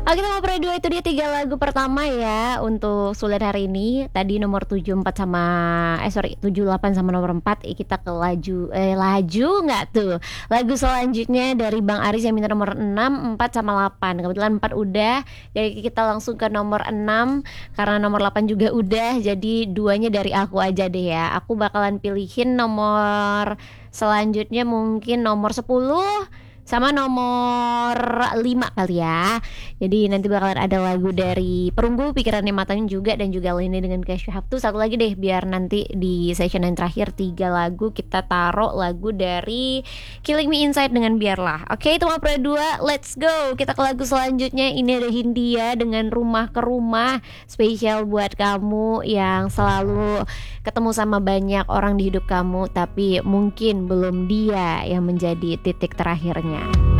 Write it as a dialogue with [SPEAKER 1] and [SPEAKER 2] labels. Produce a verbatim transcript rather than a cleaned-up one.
[SPEAKER 1] Oke, nomor pre dua itu dia tiga lagu pertama ya untuk Sulit hari ini. Tadi nomor tujuh empat sama eh sorry tujuh delapan sama nomor empat. Eh, kita ke laju eh laju nggak tuh? Lagu selanjutnya dari Bang Aris yang minta nomor enam, empat sama delapan. Kebetulan empat udah. Jadi kita langsung ke nomor enam karena nomor delapan juga udah. Jadi duanya dari aku aja deh ya. Aku bakalan pilihin nomor selanjutnya mungkin nomor sepuluh sama nomor lima kali ya. Jadi nanti bakalan ada lagu dari Perunggu, Pikirannya Matanya juga, dan juga Lini dengan Cash You Have To. Satu lagi deh biar nanti di session yang terakhir tiga lagu kita taruh lagu dari Killing Me Inside dengan Biarlah. Oke, itu mau pre dua. Let's go. Kita ke lagu selanjutnya. Ini ada Hindia dengan Rumah ke Rumah. Spesial buat kamu yang selalu ketemu sama banyak orang di hidup kamu, tapi mungkin belum dia yang menjadi titik terakhirnya.